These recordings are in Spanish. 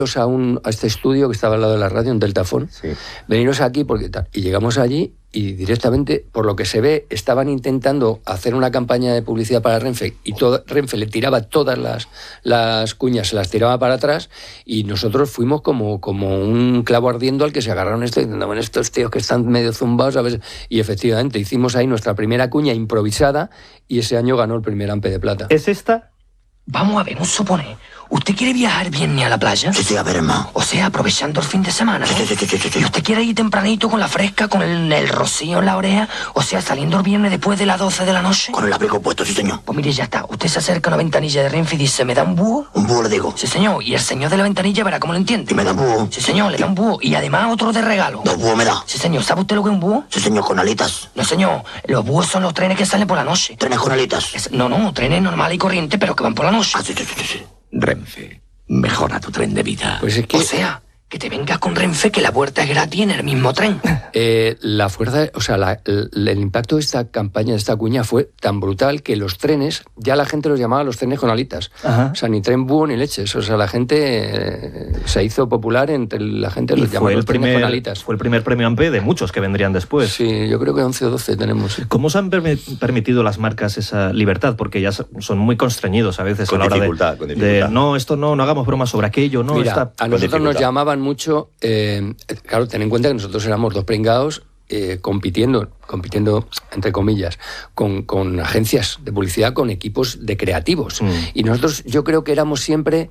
a este estudio que estaba al lado de la radio, en Deltafón, Sí. veniros aquí porque tal. Y llegamos allí y directamente, por lo que se ve, estaban intentando hacer una campaña de publicidad para Renfe y Renfe le tiraba todas las cuñas, se las tiraba para atrás y nosotros fuimos como un clavo ardiendo al que se agarraron diciendo, bueno, estos tíos que están medio zumbados, ¿sabes? Y efectivamente hicimos ahí nuestra primera cuña improvisada y ese año ganó el primer Ampe de Plata. ¿Es esta? Vamos a ver, un supone. ¿Usted quiere viajar viernes a la playa? Sí, a ver, hermano. O sea, aprovechando el fin de semana, ¿no? Sí. ¿Y usted quiere ir tempranito con la fresca, con el rocío en la oreja? O sea, saliendo el viernes después de las 12 de la noche. Con el abrigo puesto, sí, señor. Pues mire, ya está. Usted se acerca a una ventanilla de Renfe y dice, ¿me da un búho? Un búho le digo. Sí, señor. Y el señor de la ventanilla verá cómo lo entiende. ¿Y me da un búho? Sí, señor, le da un búho. Y además otro de regalo. 2 búhos me da. Sí, señor. ¿Sabe usted lo que es un búho? Sí, señor, con alitas. No, señor. Los búhos son los trenes que salen por la noche. Trenes con alitas. No, trenes normales y corrientes, pero que van por la noche. Ah, sí. Renfe, mejora tu tren de vida. Pues es que O sea, que te vengas con Renfe, que la puerta es gratis en el mismo tren. la fuerza, o sea, el impacto de esta campaña, de esta cuña, fue tan brutal que los trenes, ya la gente los llamaba los trenes con alitas. Ajá. O sea, ni tren búho ni leches. O sea, la gente se hizo popular entre la gente, los llamaba los trenes con alitas. Fue el primer premio Ampe de muchos que vendrían después. Sí, yo creo que 11 o 12 tenemos. Sí. ¿Cómo se han permitido las marcas esa libertad? Porque ya son muy constreñidos a veces Con a la hora dificultad, con de dificultad. no, esto no hagamos bromas sobre aquello, no Mira, está... a nosotros nos dificultad. llamaban mucho, claro, ten en cuenta que nosotros éramos dos pringados compitiendo entre comillas, con agencias de publicidad, con equipos de creativos. Y nosotros, yo creo que éramos siempre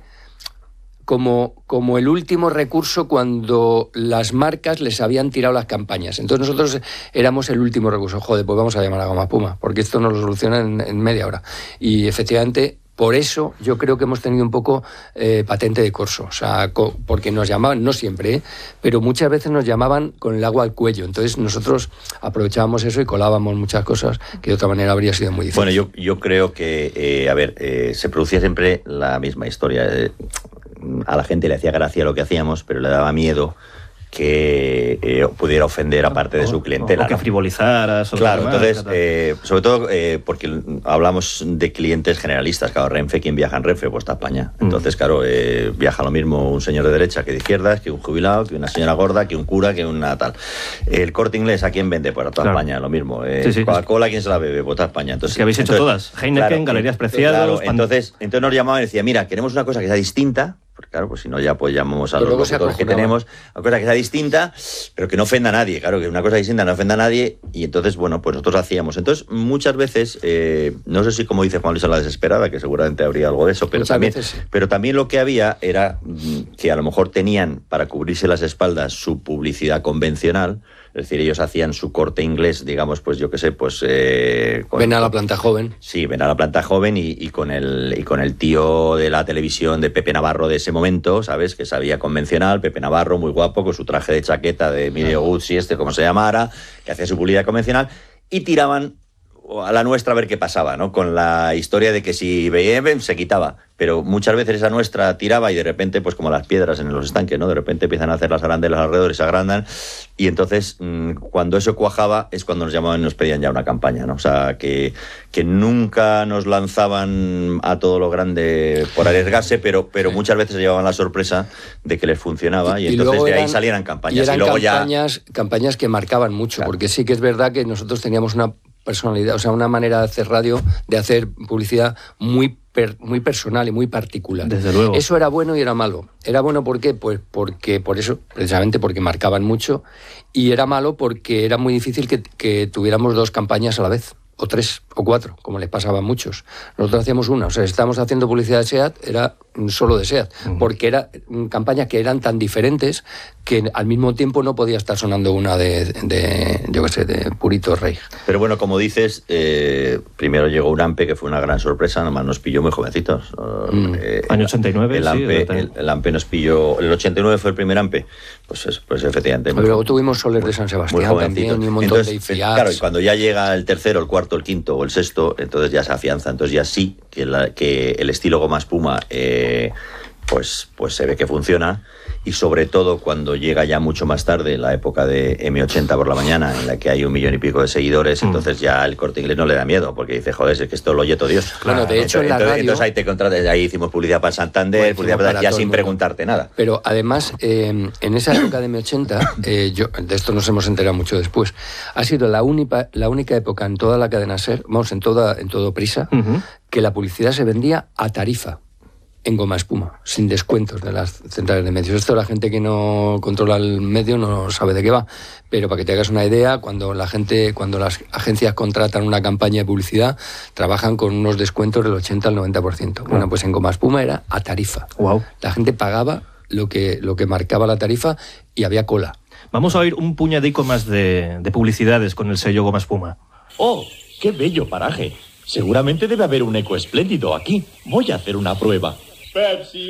como el último recurso cuando las marcas les habían tirado las campañas. Entonces nosotros éramos el último recurso. Joder, pues vamos a llamar a Goma Espuma, porque esto nos lo soluciona en media hora. Y efectivamente, por eso yo creo que hemos tenido un poco patente de corso. O sea, porque nos llamaban, no siempre, pero muchas veces nos llamaban con el agua al cuello. Entonces nosotros aprovechábamos eso y colábamos muchas cosas que de otra manera habría sido muy difícil. Bueno, yo creo que, se producía siempre la misma historia. A la gente le hacía gracia lo que hacíamos, pero le daba miedo que pudiera ofender a parte de su clientela. O que frivolizara. Claro, entonces, sobre todo porque hablamos de clientes generalistas. Claro, Renfe, ¿quién viaja en Renfe? Pues toda España. Entonces, claro, viaja lo mismo un señor de derecha que de izquierdas, que un jubilado, que una señora gorda, que un cura, que una tal. El Corte Inglés, ¿a quién vende? Pues a toda España, lo mismo. Sí. Coca-Cola, ¿quién se la bebe? Pues toda España. Entonces, que habéis hecho todas. Heineken, claro, Galerías Preciados... Claro, entonces nos llamaban y decían, mira, queremos una cosa que sea distinta. Porque claro, pues si no ya pues llamamos a los locutores que tenemos, una cosa que sea distinta, pero que no ofenda a nadie, claro, que una cosa distinta no ofenda a nadie, y entonces, bueno, pues nosotros hacíamos. Entonces, muchas veces, no sé si como dice Juan Luis a la desesperada, que seguramente habría algo de eso, pero también lo que había era que a lo mejor tenían para cubrirse las espaldas su publicidad convencional. Es decir, ellos hacían su Corte Inglés, digamos, pues yo qué sé, pues... ven a la planta joven. Sí, ven a la planta joven y con el tío de la televisión de Pepe Navarro de ese momento, ¿sabes? Que sabía convencional, Pepe Navarro, muy guapo, con su traje de chaqueta de Emilio Guzzi, como se llamara, que hacía su publicidad convencional, y tiraban a la nuestra a ver qué pasaba, ¿no? Con la historia de que si veía se quitaba, pero muchas veces esa nuestra tiraba y de repente, pues como las piedras en los estanques, ¿no? De repente empiezan a hacer las arandelas alrededor y se agrandan, y entonces cuando eso cuajaba es cuando nos llamaban y nos pedían ya una campaña, ¿no? O sea, que nunca nos lanzaban a todo lo grande por arriesgarse, pero muchas veces se llevaban la sorpresa de que les funcionaba y entonces de ahí salieran campañas. Y luego campañas que marcaban mucho, claro. Porque sí que es verdad que nosotros teníamos una personalidad, o sea, una manera de hacer radio, de hacer publicidad muy personal y muy particular. Desde luego. Eso era bueno y era malo. Era bueno ¿por qué? Pues porque por eso, precisamente porque marcaban mucho, y era malo porque era muy difícil que tuviéramos dos campañas a la vez, o 3 o 4, como les pasaba a muchos. Nosotros hacíamos una, o sea, estábamos haciendo publicidad de SEAT, era solo de SEAT, porque eran campañas que eran tan diferentes que al mismo tiempo no podía estar sonando una de yo qué sé, de Purito Rey. Pero bueno, como dices, primero llegó un AMPE que fue una gran sorpresa, nomás nos pilló muy jovencitos. Año 89, el AMPE nos pilló, el 89 fue el primer AMPE, pues efectivamente. Pero luego tuvimos Soler de San Sebastián también, y un montón de IFIATs. Claro, y cuando ya llega el tercero, el cuarto, el quinto o el sexto, entonces ya se afianza, entonces ya sí que el estilo Goma Espuma pues se ve que funciona. Y sobre todo cuando llega ya mucho más tarde la época de M80 por la mañana, en la que hay 1 millón y pico de seguidores, entonces ya el Corte Inglés no le da miedo, porque dice, joder, es que esto lo oye todo Dios. Bueno, de hecho, en la radio... Entonces ahí te contratas, ahí hicimos publicidad para Santander, publicidad para ya sin preguntarte nada. Pero además, en esa época de M80, de esto nos hemos enterado mucho después, ha sido la única época en toda la cadena SER, vamos, en todo Prisa, que la publicidad se vendía a tarifa. En goma espuma, sin descuentos de las centrales de medios. Esto la gente que no controla el medio no sabe de qué va, pero para que te hagas una idea, cuando las agencias contratan una campaña de publicidad, trabajan con unos descuentos del 80 al 90%. Bueno, pues en goma espuma era a tarifa. Wow. La gente pagaba lo que marcaba la tarifa y había cola. Vamos a oír un puñadico más de publicidades con el sello Goma Espuma. ¡Oh, qué bello paraje! Seguramente debe haber un eco espléndido aquí. Voy a hacer una prueba. Pepsi